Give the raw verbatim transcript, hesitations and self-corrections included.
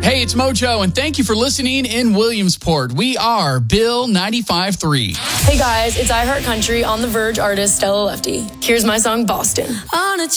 Hey, it's Mojo, and thank you for listening in Williamsport. We are Bill ninety-five point three. Hey guys, it's iHeart Country on the Verge artist Stella Lefty. Here's my song, Boston. On a